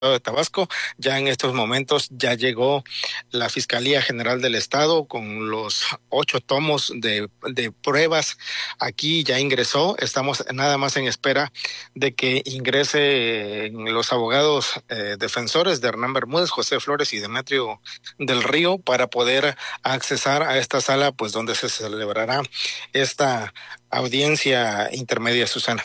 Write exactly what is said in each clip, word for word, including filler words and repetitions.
de Tabasco. Ya en estos momentos ya llegó la Fiscalía General del Estado con los ocho tomos de, de pruebas. Aquí ya ingresó. Estamos nada más en espera de que ingresen los abogados eh, defensores de Hernán Bermúdez, José Flores y Demetrio del Río para poder accesar a esta sala, pues donde se celebrará esta audiencia intermedia, Susana.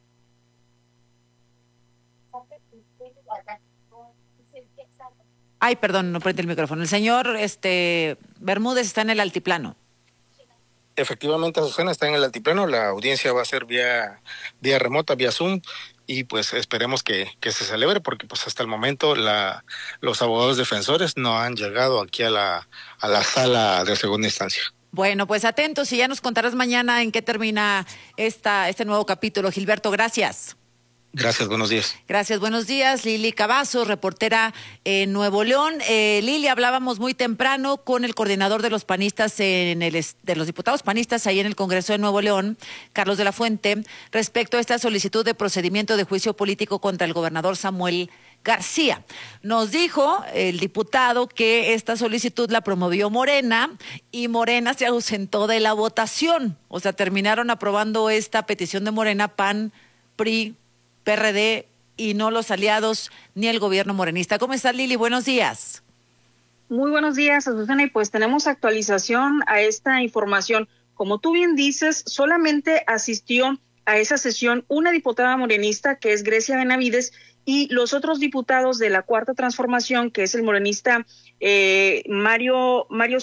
Ay, perdón, no prende el micrófono. El señor este, Bermúdez está en el altiplano. Efectivamente, Susana, está en el altiplano. La audiencia va a ser vía, vía remota, vía Zoom, y pues esperemos que, que se celebre, porque pues hasta el momento la, los abogados defensores no han llegado aquí a la, a la sala de segunda instancia. Bueno, pues atentos y ya nos contarás mañana en qué termina esta, este nuevo capítulo. Gilberto, gracias. Gracias, buenos días. Gracias, buenos días. Lili Cavazos, reportera en Nuevo León. Eh, Lili, hablábamos muy temprano con el coordinador de los panistas, en el, de los diputados panistas ahí en el Congreso de Nuevo León, Carlos de la Fuente, respecto a esta solicitud de procedimiento de juicio político contra el gobernador Samuel García. Nos dijo el diputado que esta solicitud la promovió Morena y Morena se ausentó de la votación. O sea, terminaron aprobando esta petición de Morena, P A N, P R I, P R D y no los aliados ni el gobierno morenista. ¿Cómo estás, Lili? Buenos días. Muy buenos días, Susana, y pues tenemos actualización a esta información. Como tú bien dices, solamente asistió a esa sesión una diputada morenista, que es Grecia Benavides, y los otros diputados de la Cuarta Transformación, que es el morenista eh, Mario Mario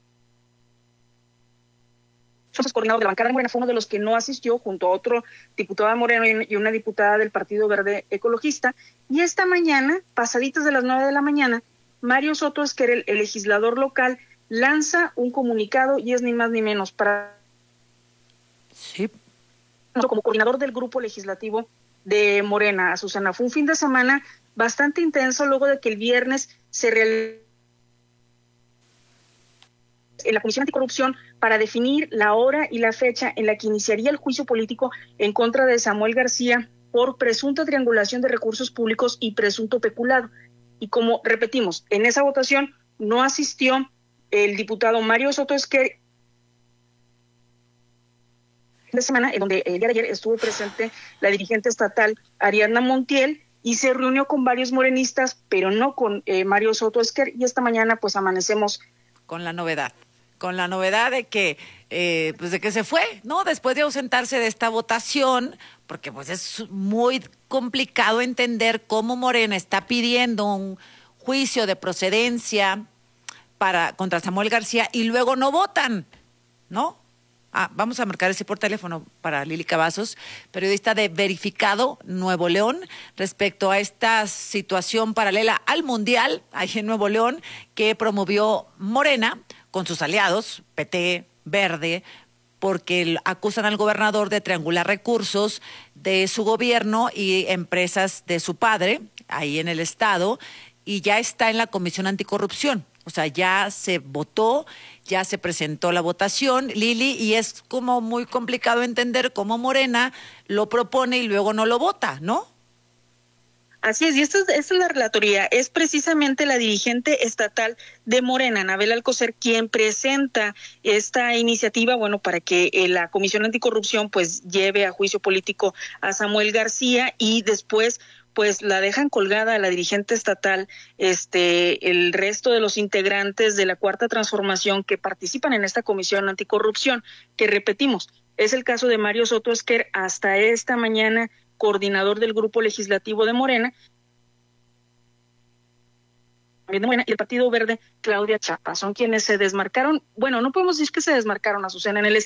coordinador de la bancada de Morena, fue uno de los que no asistió, junto a otro diputado de Moreno y una diputada del Partido Verde Ecologista. Y esta mañana, pasaditas de las nueve de la mañana, Mario Soto Esquer, el, el legislador local, lanza un comunicado y es ni más ni menos para... Sí. Como coordinador del grupo legislativo de Morena, Susana. Fue un fin de semana bastante intenso luego de que el viernes se realizó en la Comisión Anticorrupción para definir la hora y la fecha en la que iniciaría el juicio político en contra de Samuel García por presunta triangulación de recursos públicos y presunto peculado. Y como repetimos, en esa votación no asistió el diputado Mario Soto Esquer de semana, en donde el día de ayer estuvo presente la dirigente estatal Ariadna Montiel y se reunió con varios morenistas, pero no con eh, Mario Soto Esquer, y esta mañana pues amanecemos con la novedad. Con la novedad de que, eh, pues de que se fue, ¿no? Después de ausentarse de esta votación, porque pues es muy complicado entender cómo Morena está pidiendo un juicio de procedencia para contra Samuel García y luego no votan, ¿no? Ah, vamos a marcar ese por teléfono para Lili Cavazos, periodista de Verificado Nuevo León, respecto a esta situación paralela al Mundial, ahí en Nuevo León, que promovió Morena con sus aliados, P T, Verde, porque acusan al gobernador de triangular recursos de su gobierno y empresas de su padre, ahí en el estado, y ya está en la Comisión Anticorrupción. O sea, ya se votó, ya se presentó la votación, Lili, y es como muy complicado entender cómo Morena lo propone y luego no lo vota, ¿no? Así es, y esta es, esta es la relatoría. Es precisamente la dirigente estatal de Morena, Anabel Alcocer, quien presenta esta iniciativa, bueno, para que eh, la Comisión Anticorrupción pues lleve a juicio político a Samuel García y después pues la dejan colgada a la dirigente estatal, este, el resto de los integrantes de la Cuarta Transformación que participan en esta Comisión Anticorrupción, que repetimos, es el caso de Mario Soto Esquer, hasta esta mañana coordinador del grupo legislativo de Morena, y el Partido Verde, Claudia Chapa, son quienes se desmarcaron. Bueno, no podemos decir que se desmarcaron, Azucena, en el